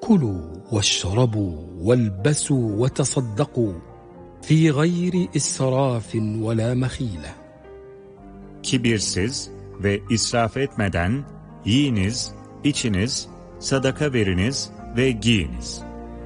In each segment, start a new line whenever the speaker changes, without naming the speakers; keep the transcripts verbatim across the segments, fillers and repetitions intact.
كلوا واشربوا والبسوا وتصدقوا في غير إسراف ولا مخيلة.
Kibirsiz ve israf etmeden yiyiniz, içiniz, sadaka veriniz ve giyiniz.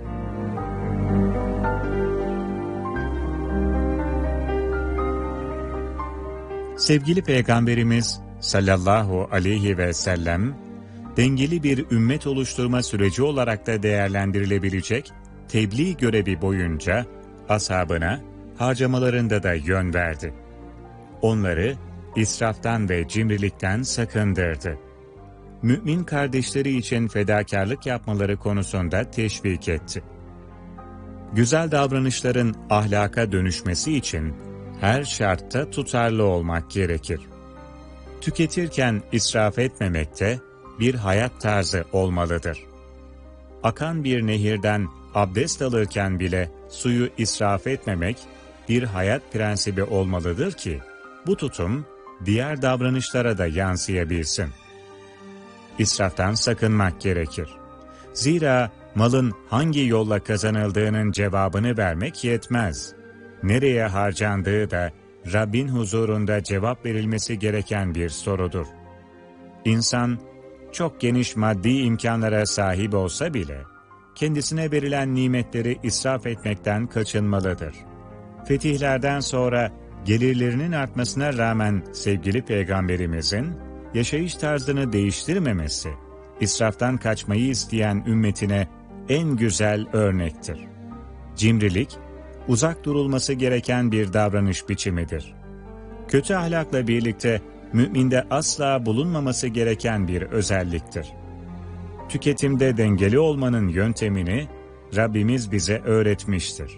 Sevgili Peygamberimiz sallallahu aleyhi ve sellem, dengeli bir ümmet oluşturma süreci olarak da değerlendirilebilecek tebliğ görevi boyunca ashabına harcamalarında da yön verdi. Onları israftan ve cimrilikten sakındırdı. Mümin kardeşleri için fedakarlık yapmaları konusunda teşvik etti. Güzel davranışların ahlaka dönüşmesi için her şartta tutarlı olmak gerekir. Tüketirken israf etmemek de bir hayat tarzı olmalıdır. Akan bir nehirden abdest alırken bile suyu israf etmemek bir hayat prensibi olmalıdır ki bu tutum diğer davranışlara da yansıyabilsin. İsraftan sakınmak gerekir. Zira malın hangi yolla kazanıldığının cevabını vermek yetmez. Nereye harcandığı da Rabbin huzurunda cevap verilmesi gereken bir sorudur. İnsan çok geniş maddi imkanlara sahip olsa bile kendisine verilen nimetleri israf etmekten kaçınmalıdır. Fetihlerden sonra gelirlerinin artmasına rağmen sevgili Peygamberimizin yaşayış tarzını değiştirmemesi, israftan kaçmayı isteyen ümmetine en güzel örnektir. Cimrilik, uzak durulması gereken bir davranış biçimidir. Kötü ahlakla birlikte müminde asla bulunmaması gereken bir özelliktir. Tüketimde dengeli olmanın yöntemini Rabbimiz bize öğretmiştir.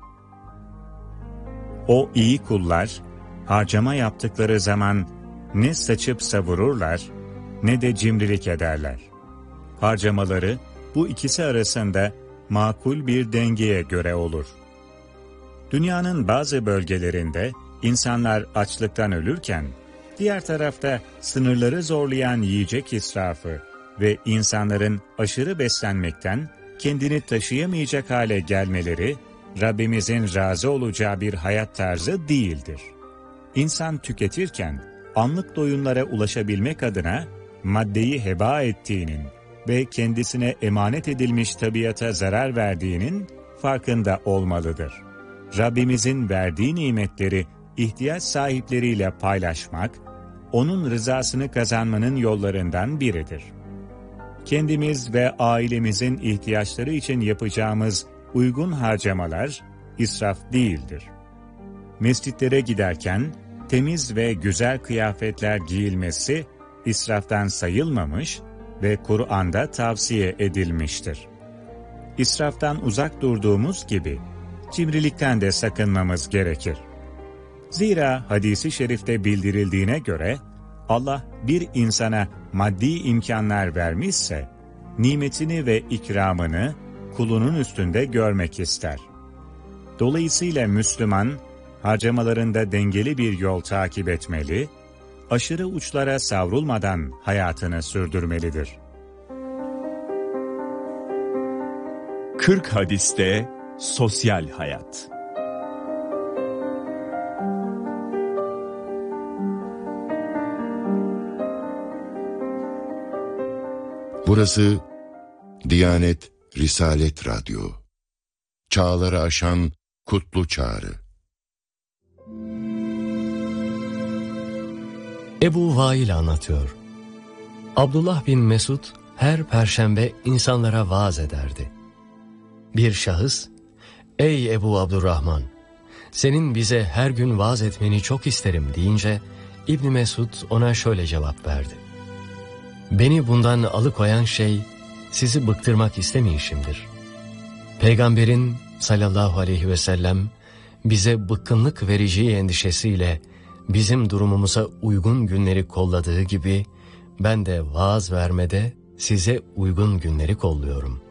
O iyi kullar, harcama yaptıkları zaman ne saçıp savururlar, ne de cimrilik ederler. Harcamaları bu ikisi arasında makul bir dengeye göre olur. Dünyanın bazı bölgelerinde insanlar açlıktan ölürken, diğer tarafta sınırları zorlayan yiyecek israfı ve insanların aşırı beslenmekten kendini taşıyamayacak hale gelmeleri, Rabbimizin razı olacağı bir hayat tarzı değildir. İnsan tüketirken, anlık doyumlara ulaşabilmek adına maddeyi heba ettiğinin ve kendisine emanet edilmiş tabiata zarar verdiğinin farkında olmalıdır. Rabbimizin verdiği nimetleri ihtiyaç sahipleriyle paylaşmak, onun rızasını kazanmanın yollarından biridir. Kendimiz ve ailemizin ihtiyaçları için yapacağımız uygun harcamalar israf değildir. Mescitlere giderken temiz ve güzel kıyafetler giyilmesi israftan sayılmamış ve Kur'an'da tavsiye edilmiştir. İsraftan uzak durduğumuz gibi cimrilikten de sakınmamız gerekir. Zira hadisi şerifte bildirildiğine göre Allah bir insana maddi imkanlar vermişse nimetini ve ikramını kulunun üstünde görmek ister. Dolayısıyla Müslüman harcamalarında dengeli bir yol takip etmeli, aşırı uçlara savrulmadan hayatını sürdürmelidir.
kırk hadiste sosyal hayat.
Burası Diyanet Risalet Radyo. Çağları aşan kutlu çağrı.
Ebu Vail anlatıyor. Abdullah bin Mesud her perşembe insanlara vaaz ederdi. Bir şahıs, "Ey Ebu Abdurrahman, senin bize her gün vaaz etmeni çok isterim" deyince İbn Mesud ona şöyle cevap verdi: "Beni bundan alıkoyan şey sizi bıktırmak istemeyişimdir. Peygamberin sallallahu aleyhi ve sellem bize bıkkınlık vereceği endişesiyle bizim durumumuza uygun günleri kolladığı gibi ben de vaaz vermede size uygun günleri kolluyorum.